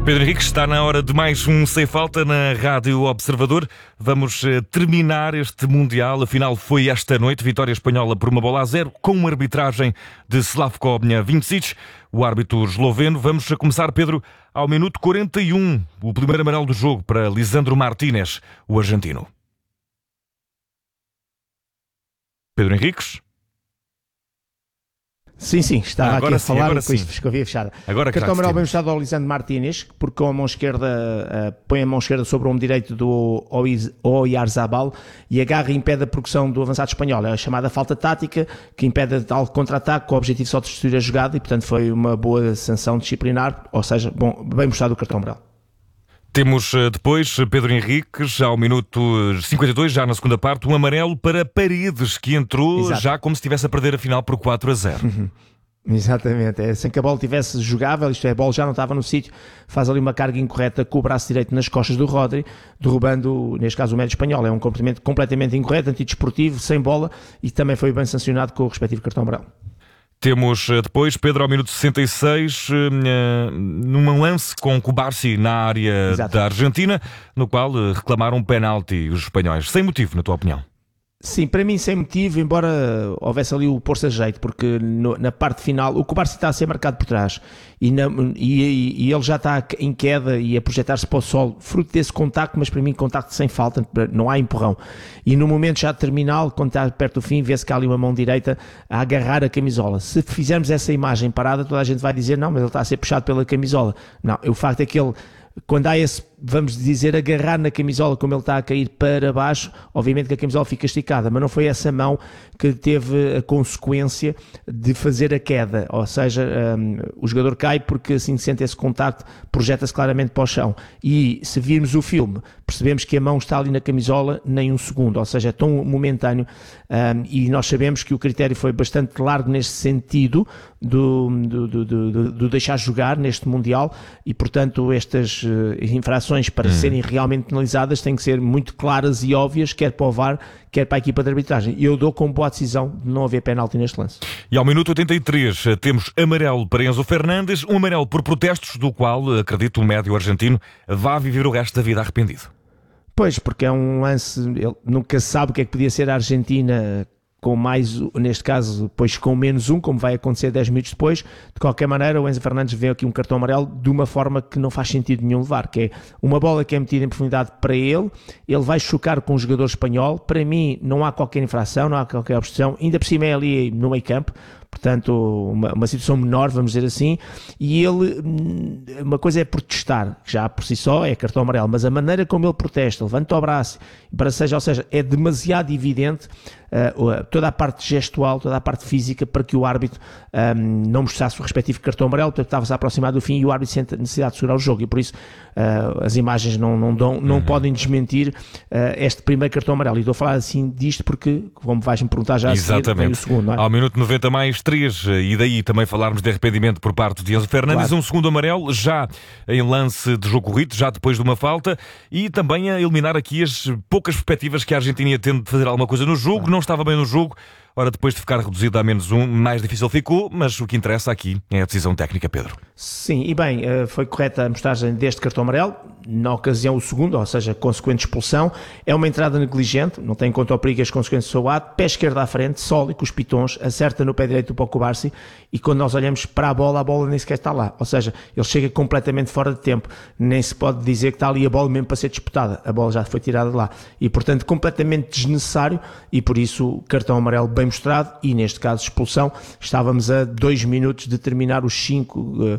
Pedro Henriques, está na hora de mais um Sem Falta na Rádio Observador. Vamos terminar este Mundial. Afinal, foi esta noite, vitória espanhola por 1-0, com uma arbitragem de Slavko Vincic, o árbitro esloveno. Vamos começar, Pedro, ao minuto 41, o primeiro amarelo do jogo para Lisandro Martínez, o argentino. Pedro Henriques? Sim, estava agora aqui a falar, depois ficou fechada. Cartão amarelo bem mostrado ao Lisandro Martínez, porque com a mão esquerda põe a mão esquerda sobre o ombro direito do Oyarzabal e agarra e impede a progressão do avançado espanhol. É a chamada falta tática, que impede tal contra-ataque com o objetivo só de destruir a jogada, e portanto foi uma boa sanção disciplinar, ou seja, bem mostrado o cartão amarelo. Temos depois Pedro Henriques, ao minuto 52, já na segunda parte, um amarelo para Paredes, que entrou já como se estivesse a perder a final por 4-0. Exatamente, sem que a bola estivesse jogável, isto é, a bola já não estava no sítio, faz ali uma carga incorreta com o braço direito nas costas do Rodri, derrubando, neste caso, o médio espanhol. É um comportamento completamente incorreto, antidesportivo, sem bola, e também foi bem sancionado com o respectivo cartão amarelo. Temos depois, Pedro, ao minuto 66, num lance com Cubarsí na área da Argentina, no qual reclamaram um penalti os espanhóis. Sem motivo, na tua opinião? Sim, para mim sem motivo, embora houvesse ali o pôr-se a jeito, porque na parte final o Cubarsí está a ser marcado por trás e ele já está em queda e a projetar-se para o solo, fruto desse contacto, mas para mim contacto sem falta, não há empurrão. E no momento já terminal, quando está perto do fim, vê-se que há ali uma mão direita a agarrar a camisola. Se fizermos essa imagem parada, toda a gente vai dizer, não, mas ele está a ser puxado pela camisola. Não, o facto é que ele, quando há esse, vamos dizer, agarrar na camisola como ele está a cair para baixo, obviamente que a camisola fica esticada, mas não foi essa mão que teve a consequência de fazer a queda, ou seja, o jogador cai porque assim sente esse contacto, projeta-se claramente para o chão, e se virmos o filme, percebemos que a mão está ali na camisola nem um segundo, ou seja, é tão momentâneo, e nós sabemos que o critério foi bastante largo neste sentido do deixar jogar neste Mundial, e portanto estas infrações para serem realmente penalizadas têm que ser muito claras e óbvias, quer para o VAR, quer para a equipa de arbitragem. E eu dou como boa decisão de não haver penalti neste lance. E ao minuto 83 temos amarelo para Enzo Fernandes, um amarelo por protestos, do qual, acredito, o médio argentino vai viver o resto da vida arrependido. Pois, porque é um lance, ele nunca sabe o que é que podia ser a Argentina com mais, neste caso, depois com menos um, como vai acontecer 10 minutos depois. De qualquer maneira, o Enzo Fernandes vê aqui um cartão amarelo de uma forma que não faz sentido nenhum levar, que é uma bola que é metida em profundidade para ele vai chocar com o jogador espanhol. Para mim, não há qualquer infração, não há qualquer obstrução, ainda por cima é ali no meio campo, portanto, uma situação menor, vamos dizer assim, e ele, uma coisa é protestar, que já por si só é cartão amarelo, mas a maneira como ele protesta, levanta o braço, ou seja, é demasiado evidente toda a parte gestual, toda a parte física, para que o árbitro não mostrasse o respectivo cartão amarelo, portanto estava-se a aproximar do fim e o árbitro sente a necessidade de segurar o jogo, e por isso as imagens não podem desmentir este primeiro cartão amarelo. E estou a falar assim disto porque, como vais-me perguntar já a seguir, vem o segundo, não é? Ao minuto 90 mais 3, e daí também falarmos de arrependimento por parte de Enzo Fernandes, claro. Um segundo amarelo já em lance de jogo corrido, já depois de uma falta, e também a eliminar aqui as poucas perspectivas que a Argentina ia tendo de fazer alguma coisa no jogo, não estava bem no jogo. Ora, depois de ficar reduzido a menos um, mais difícil ficou, mas o que interessa aqui é a decisão técnica, Pedro. Sim, e bem, foi correta a mostragem deste cartão amarelo, na ocasião o segundo, ou seja, consequente expulsão. É uma entrada negligente, não tem em conta o perigo e as consequências do seu ato, pé esquerdo à frente, sólido, com os pitons, acerta no pé direito do Cubarsí, e quando nós olhamos para a bola nem sequer está lá, ou seja, ele chega completamente fora de tempo, nem se pode dizer que está ali a bola mesmo para ser disputada, a bola já foi tirada de lá, e portanto completamente desnecessário, e por isso cartão amarelo bem mostrado, e neste caso expulsão. Estávamos a 2 minutos de terminar os 5,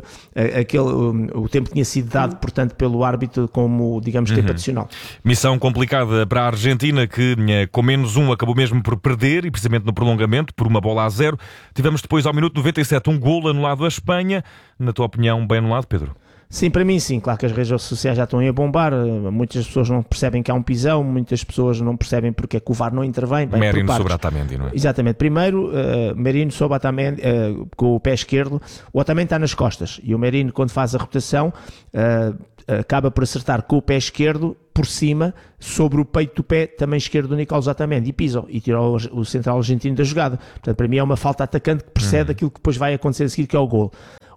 o tempo tinha sido dado, portanto, pelo árbitro como, digamos, tempo adicional. Missão complicada para a Argentina, que com menos um acabou mesmo por perder, e precisamente no prolongamento, por 1-0. Tivemos depois, ao minuto 97, um golo anulado à Espanha. Na tua opinião, bem anulado, Pedro? Sim, para mim sim, claro que as redes sociais já estão aí a bombar, muitas pessoas não percebem que há um pisão, muitas pessoas não percebem porque é que o VAR não intervém. Merino sobre Otamendi, não é? Exatamente, primeiro Merino sobre Otamendi com o pé esquerdo, o Otamendi está nas costas, e o Merino, quando faz a rotação, acaba por acertar com o pé esquerdo por cima, sobre o peito do pé também esquerdo do Nicolás Otamendi, e pisa e tirou o central argentino da jogada. Portanto, para mim é uma falta atacante que precede aquilo que depois vai acontecer a seguir, que é o golo.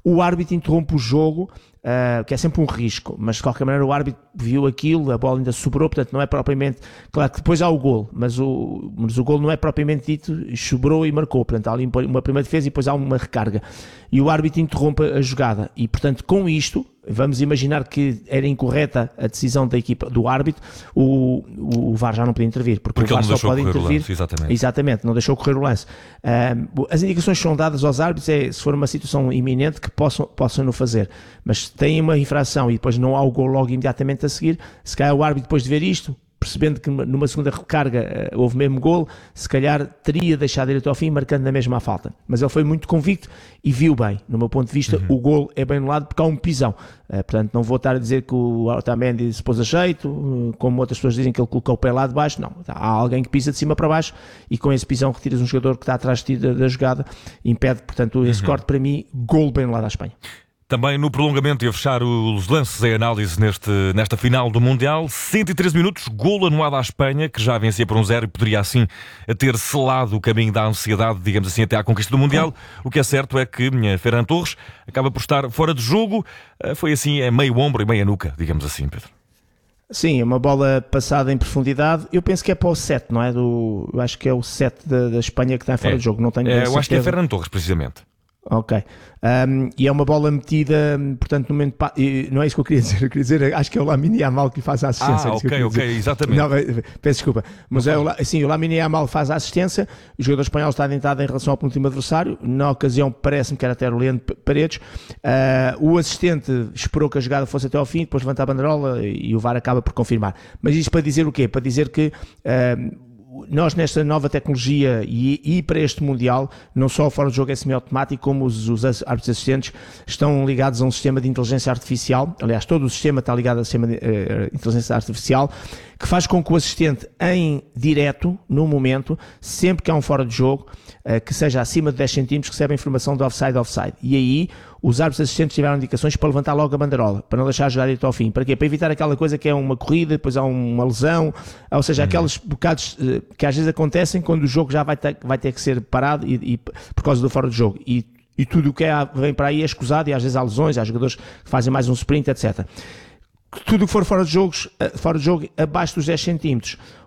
o árbitro interrompe o jogo, que é sempre um risco, mas de qualquer maneira o árbitro viu aquilo, a bola ainda sobrou, portanto não é propriamente, claro que depois há o gol, mas o gol não é propriamente dito, sobrou e marcou, portanto há ali uma primeira defesa e depois há uma recarga, e o árbitro interrompe a jogada, e portanto com isto, vamos imaginar que era incorreta a decisão da equipa, do árbitro, o VAR já não podia intervir, porque o VAR só pode intervir. Exatamente, não deixou correr o lance. As indicações que são dadas aos árbitros se for uma situação iminente que possam não fazer, mas tem uma infração e depois não há o gol logo imediatamente a seguir, se calhar o árbitro depois de ver isto, percebendo que numa segunda recarga houve mesmo gol, se calhar teria deixado ele até ao fim, marcando na mesma a falta. Mas ele foi muito convicto e viu bem. No meu ponto de vista, o gol é bem anulado porque há um pisão. Portanto, não vou estar a dizer que o Otamendi se pôs a jeito, como outras pessoas dizem que ele colocou o pé lá de baixo. Não, há alguém que pisa de cima para baixo e com esse pisão retiras um jogador que está atrás de ti da jogada, impede, portanto, esse corte para mim, gol bem anulado à Espanha. Também no prolongamento e a fechar os lances em análise nesta final do Mundial, 113 minutos, golo anulado à Espanha, que já vencia por 1-0 e poderia assim ter selado o caminho da ansiedade, digamos assim, até à conquista do Mundial. O que é certo é que Ferran Torres acaba por estar fora de jogo, foi assim, meio ombro e meia nuca, digamos assim, Pedro. Sim, é uma bola passada em profundidade. Eu penso que é para o 7, não é? Eu acho que é o 7 da Espanha que está fora de jogo. Não tenho eu acho que é Ferran Torres, precisamente. Ok. E é uma bola metida, portanto, no momento. Não é isso que eu queria dizer. Eu queria dizer, acho que é o Lamine Yamal que faz a assistência. Ok, exatamente. Não, peço desculpa. Mas o Lamine Yamal faz a assistência. O jogador espanhol está adiantado em relação ao penúltimo adversário. Na ocasião, parece-me que era até o Leandro Paredes. O assistente esperou que a jogada fosse até ao fim, depois levanta a banderola e o VAR acaba por confirmar. Mas isto para dizer o quê? Para dizer que. Nós nesta nova tecnologia e para este Mundial, não só o fora de jogo é semi-automático, como os árbitros assistentes estão ligados a um sistema de inteligência artificial, aliás todo o sistema está ligado a um sistema de inteligência artificial, que faz com que o assistente em direto, no momento, sempre que há um fora de jogo, que seja acima de 10 cm, recebe a informação de offside. E aí os árbitros assistentes tiveram indicações para levantar logo a banderola, para não deixar jogar até ao fim. Para quê? Para evitar aquela coisa que é uma corrida, depois há uma lesão, ou seja, aqueles bocados que às vezes acontecem quando o jogo já vai ter que ser parado e por causa do fora de jogo. E tudo o que vem para aí é escusado e às vezes há lesões, há jogadores que fazem mais um sprint, etc. Tudo o que for fora de jogo abaixo dos 10 cm,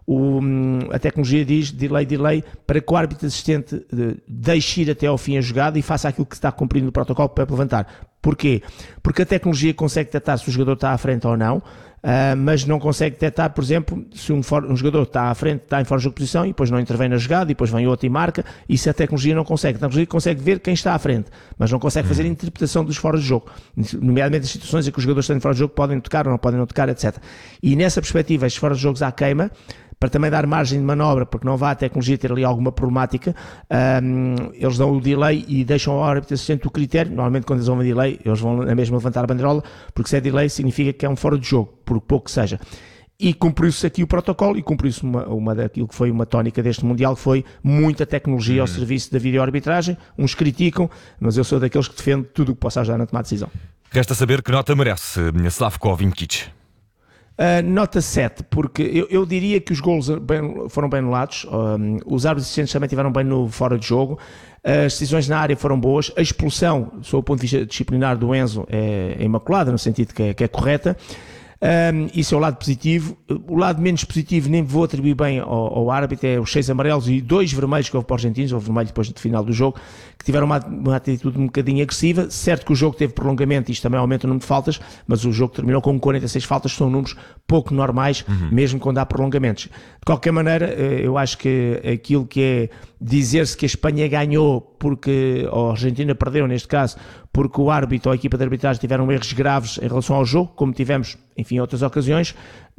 a tecnologia diz delay, para que o árbitro assistente deixe ir até ao fim a jogada e faça aquilo que está cumprindo o protocolo para levantar. Porquê? Porque a tecnologia consegue detectar se o jogador está à frente ou não, mas não consegue detectar, por exemplo, se um jogador está à frente, está em fora de jogo de posição e depois não intervém na jogada e depois vem outro e marca, isso a tecnologia não consegue. A tecnologia consegue ver quem está à frente, mas não consegue fazer a interpretação dos fora de jogo, nomeadamente as situações em que os jogadores estão em fora de jogo podem tocar ou não podem não tocar, etc. E nessa perspectiva, estes fora de jogos à queima, para também dar margem de manobra, porque não vá a tecnologia ter ali alguma problemática, eles dão o delay e deixam ao árbitro assistente o critério. Normalmente quando eles dão um delay, eles vão na mesma levantar a banderola, porque se é delay significa que é um fora de jogo, por pouco que seja. E cumpriu-se aqui o protocolo e cumpriu-se uma daquilo que foi uma tónica deste Mundial, que foi muita tecnologia ao serviço da videoarbitragem. Uns criticam, mas eu sou daqueles que defendo tudo o que possa ajudar na tomada de decisão. Resta saber que nota merece Slavko Vinkic. Nota 7, porque eu diria que os golos foram bem anulados, os árbitros assistentes também estiveram bem no fora de jogo, as decisões na área foram boas, a expulsão, sob o ponto de vista disciplinar do Enzo, é imaculada, no sentido que é correta. Isso é o lado positivo. O lado menos positivo nem vou atribuir bem ao árbitro, é os 6 amarelos e 2 vermelhos que houve para os argentinos, houve vermelho depois do final do jogo, que tiveram uma atitude um bocadinho agressiva. Certo que o jogo teve prolongamento, isto também aumenta o número de faltas, mas o jogo terminou com 46 faltas, são números pouco normais, mesmo quando há prolongamentos. De qualquer maneira, eu acho que aquilo que é dizer-se que a Espanha ganhou porque, ou a Argentina perdeu neste caso, porque o árbitro ou a equipa de arbitragem tiveram erros graves em relação ao jogo, como tivemos, enfim, em outras ocasiões,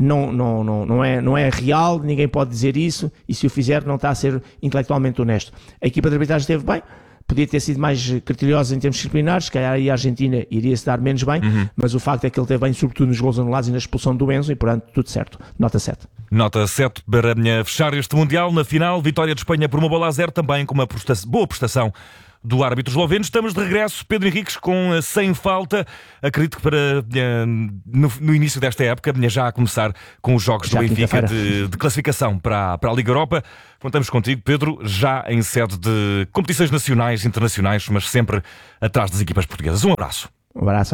não é real, ninguém pode dizer isso, e se o fizer não está a ser intelectualmente honesto. A equipa de arbitragem esteve bem, podia ter sido mais criteriosa em termos disciplinares, se calhar aí a Argentina iria-se dar menos bem, mas o facto é que ele esteve bem, sobretudo nos gols anulados e na expulsão do Enzo, e portanto tudo certo. Nota 7. Nota 7 para fechar este Mundial. Na final, vitória de Espanha por 1-0, também com uma boa prestação do árbitro esloveno. Estamos de regresso, Pedro Henriques, com sem falta. Acredito que para no início desta época, já a começar com os jogos do Benfica de classificação para a Liga Europa. Contamos contigo, Pedro, já em sede de competições nacionais e internacionais, mas sempre atrás das equipas portuguesas. Um abraço. Um abraço.